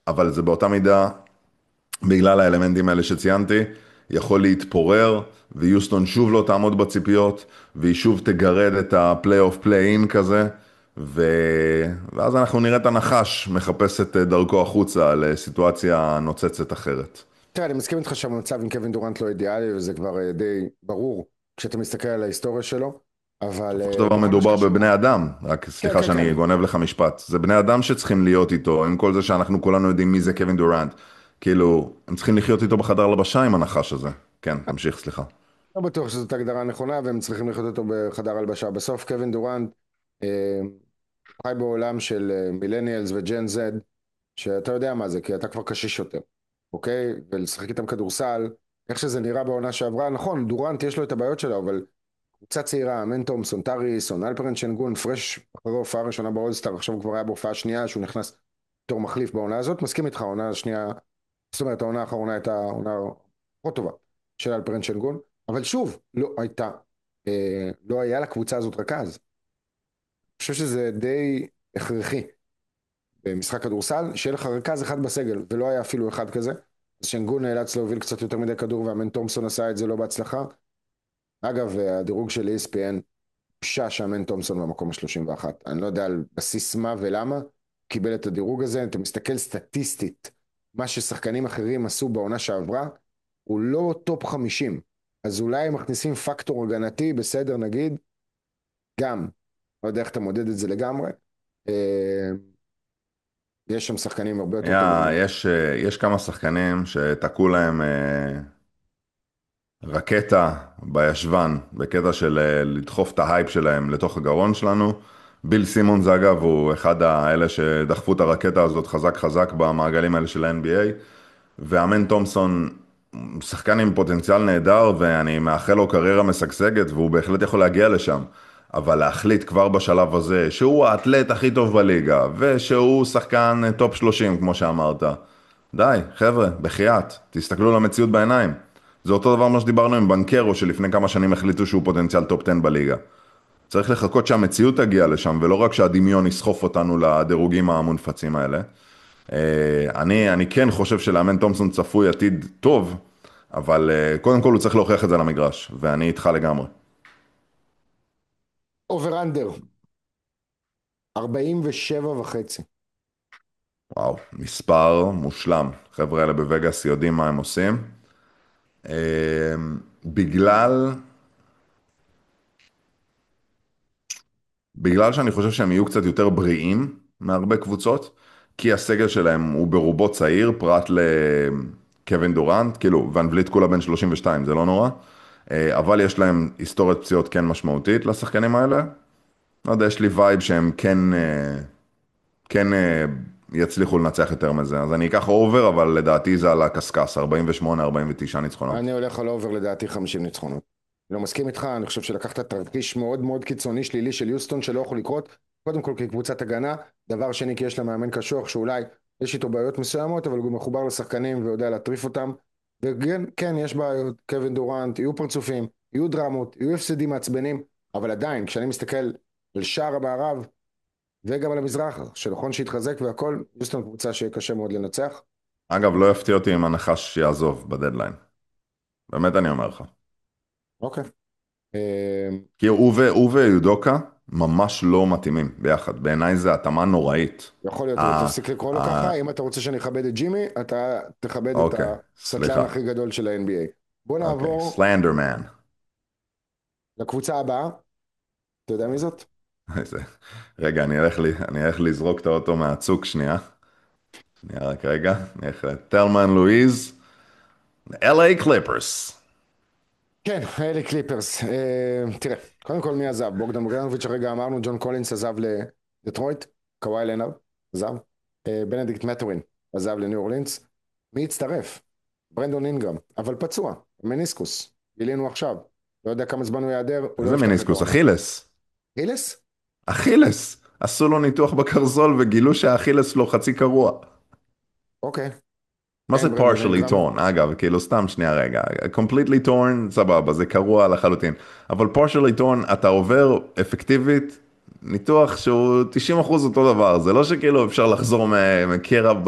אבל זה באותה מידה, בגלל האלמנטים האלה שציינתי, יכול להתפורר, ויוסטון שוב לא תעמוד בציפיות, והיא שוב תגרד את הפליי אוף פליי אין כזה, ו... ואז אנחנו נראה את הנחש מחפש את דרכו החוצה לסיטואציה נוצצת אחרת. תראה, אני מסכים איתך שהמצב עם קווין דורנט לא אידיאלי, וזה כבר די ברור כשאתה מסתכל על ההיסטוריה שלו, אבל בסופו של דבר בכל מה מדובר שקשור... בבני אדם, רק כן, סליחה כן, כן. שאני גונב לך משפט, זה בני אדם שצריכים להיות איתו, עם כל זה שאנחנו כולנו יודעים מי זה קווין דורנט, כאילו, הם צריכים לחיות איתו בחדר לבשה עם הנחש הזה. כן, תמשיך, סליחה. לא בטוח שזאת הגדרה נכונה, והם צריכים לחיות אותו בחדר הלבשה. בסוף קווין דורנט אה, חי בעולם של מילניאלס וג'ן זד, שאתה יודע מה זה, כי אתה כבר קשיש יותר, אוקיי? ולשחק איתם כדורסל, איך שזה נראה בעונה שעברה, נכון, דורנט יש לו את הבעיות שלו, אבל קבוצה צעירה, מן תומפסון, טאריסון, אלפרן שנגון, פרש אחרי הופעה ראשונה באולסטאר, עכשיו הוא כבר היה בהופעה שנייה שהוא נכנס בתור מחליף בעונה הזאת, מסכים איתך, העונה השנייה, זאת אומרת העונה האחרונה הייתה עונה פחות טובה של אלפרן שנגון, אבל שוב, לא היה לקבוצה הזאת רכז. אני חושב שזה די הכרחי במשחק כדורסל, שיהיה לך רכז אחד בסגל, ולא היה אפילו אחד כזה, אז שנגון נאלץ להוביל קצת יותר מדי כדור, והמן תומפסון עשה את זה לא בהצלחה. אגב, הדירוג של ESPN בושה שהמן תומפסון במקום ה-31. אני לא יודע על בסיס מה ולמה הוא קיבל את הדירוג הזה. אתה מסתכל סטטיסטית, מה ששחקנים אחרים עשו בעונה שעברה, הוא לא טופ 50. אז אולי הם מכניסים פקטור הגנתי, בסדר נגיד, גם. לא יודע איך אתה מודד את זה לגמרי. אה, יש שם שחקנים הרבה יותר טובים. יש כמה שחקנים שתקעו להם רקטה בישבן, בקטע של לדחוף את ההייפ שלהם לתוך הגרון שלנו. ביל סימונס אגב הוא אחד האלה שדחפו את הרקטה הזאת חזק חזק במעגלים האלה של ה-NBA, ואמן תומפסון הוא שחקן עם פוטנציאל נהדר ואני מאחל לו קריירה משגשגת והוא בהחלט יכול להגיע לשם, אבל להחליט כבר בשלב הזה שהוא האתלט הכי טוב בליגה ושהוא שחקן טופ 30 כמו שאמרת, די חבר'ה בחייאת, תסתכלו למציאות בעיניים. זה אותו דבר מה שדיברנו עם בנקרו שלפני כמה שנים החליטו שהוא פוטנציאל טופ 10 בליגה. צריך לחכות שהמציאות תגיע לשם ולא רק שהדמיון יסחוף אותנו לדירוגים המונפצים האלה. אני כן חושב שלאמן תומפסון צפוי עתיד טוב, אבל קודם כל הוא צריך להוכיח את זה על המגרש, ואני איתך לגמרי. אובר אנדר, 47.5. וואו, מספר מושלם. חבר'ה האלה בווגאס יודעים מה הם עושים. אה, בגלל, בגלל שאני חושב שהם יהיו קצת יותר בריאים מהרבה קבוצות, כי הסגל שלהם הוא ברובו צעיר, פרט לקווין דורנט, כאילו, ון וליט כולה בן 32, זה לא נורא, אבל יש להם היסטוריית פציעות כן משמעותית לשחקנים האלה. לא יודע, יש לי וייב שהם כן יצליחו לנצח יותר מזה. אז אני אקח אובר, אבל לדעתי זה על הקסקס, 48-49 ניצחונות. אני הולך על אובר לדעתי 50 ניצחונות. אני לא מסכים איתך, אני חושב שלקחת תרחיש מאוד מאוד קיצוני שלילי של יוסטון שלא יכול לקרות, קודם כל כקבוצת הגנה, דבר שני כי יש לה מאמן קשוח שאולי יש איתו בעיות מסוימות, אבל הוא מחובר לשחקנים ויודע להטריף אותם, וכן, כן, יש בעיות, קווין דורנט, יהיו פרצופים, יהיו דרמות, יהיו הפסדים מעצבנים, אבל עדיין, כשאני מסתכל על שער המערב וגם על המזרח, שנכון שיתחזק והכל, יוסטון קבוצה שיהיה קשה מאוד לנצח. אגב, לא יפתיע אותי אם הנחש יעזוב בדדליין. באמת אני אומר לך. אוקיי. כי הוא ויודוקה ממש לא מתאימים ביחד. בעיניי זה התאמה נוראית. יכול להיות, אבל אה, תפסיק לקרוא לו אה, ככה, אם אתה רוצה שאני אכבד את ג'ימי, אתה תכבד את אוקיי, הסטלן סליחה. הכי גדול של ה-NBA. בוא אוקיי, נעבור סלנדרמן. לקבוצה הבאה, אתה יודע מי זאת? רגע, אני אלך לזרוק את האוטו מהצוק שנייה. שנייה רק רגע. אני אלך לטלמן לואיז. LA Clippers. כן, אלה קליפרס. תראה, קודם כל מי עזב? בוגדן בוגדנוביץ' הרגע אמרנו, ג'ון קולינס עזב לדטרויט, קוואי לנארד עזב, בנדיקט מטורין עזב לניו אורלינס. מי הצטרף? ברנדון אינגרם, אבל פצוע, מניסקוס, גילינו עכשיו. לא יודע כמה זמן הוא ייעדר, הוא לא איזה יפתח את מניסקוס? העונה. אכילס. אילס? אכילס. עשו לו ניתוח בקרזול וגילו שהאכילס שלו חצי קרוע. אוקיי. מה זה אין ברנדון partially אינגרם. torn? אגב, כאילו סתם שנייה רגע. completely torn, סבבה, זה קרוע לחלוטין. אבל partially torn, אתה עובר אפקטיבית ניתוח שהוא 90% אותו דבר. זה לא שכאילו אפשר לחזור מקרע